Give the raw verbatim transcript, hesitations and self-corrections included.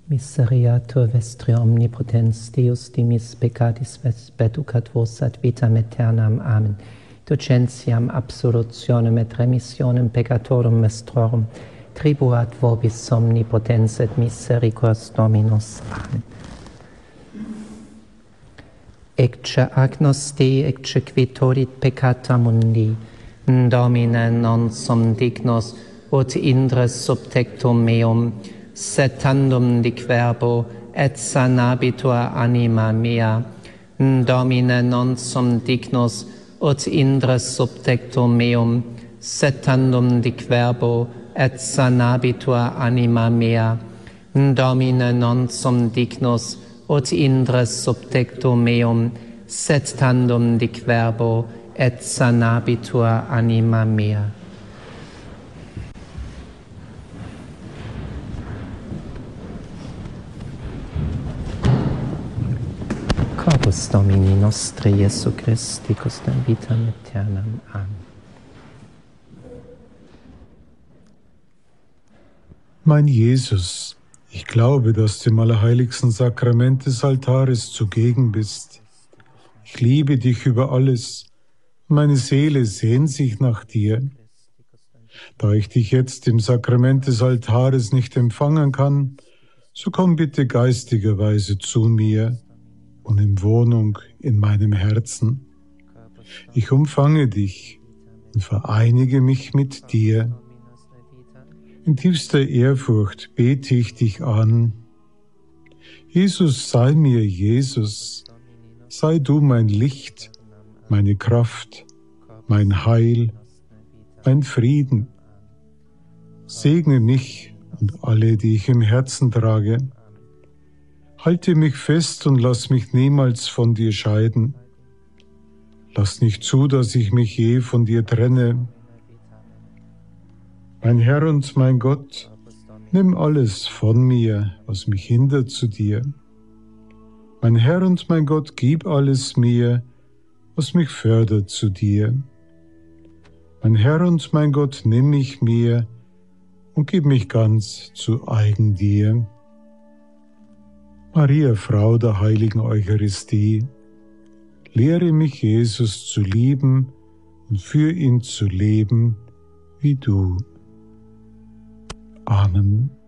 Miseriatur vestri omnipotens Deus dimis peccatis petucat vos ad vitam aeternam. Amen. Ducentiam absolutionem et remissionem peccatorum vestrorum tribuat vobis omnipotens et misericordias Dominus. Amen. Ecce agnos Dei, ecce qui tollit peccata mundi, Domine non sum dignos, ut indres subtectum meum, sed tandem dic verbo, et sanabitur anima mea. Domine non sum dignos, ut indres subtectum meum, sed tandem dic verbo, et sanabitur anima mea. Domine non sum dignos, ut indres subtectum meum, sed tandem dic verbo, et sanabitur anima mea. Corpus Domini nostri Iesu Christi, custom vitam aeternam. Amen. Mein Jesus, ich glaube, dass du im allerheiligsten Sakrament des Altares zugegen bist. Ich liebe dich über alles. Meine Seele sehnt sich nach dir. Da ich dich jetzt im Sakrament des Altares nicht empfangen kann, so komm bitte geistigerweise zu mir und nimm Wohnung in meinem Herzen. Ich umfange dich und vereinige mich mit dir. In tiefster Ehrfurcht bete ich dich an. Jesus, sei mir Jesus, sei du mein Licht, meine Kraft, mein Heil, mein Frieden. Segne mich und alle, die ich im Herzen trage. Halte mich fest und lass mich niemals von dir scheiden. Lass nicht zu, dass ich mich je von dir trenne. Mein Herr und mein Gott, nimm alles von mir, was mich hindert zu dir. Mein Herr und mein Gott, gib alles mir, was mich fördert zu dir. Mein Herr und mein Gott, nimm mich mir und gib mich ganz zu eigen dir. Maria, Frau der heiligen Eucharistie, lehre mich, Jesus zu lieben und für ihn zu leben, wie du. Amen.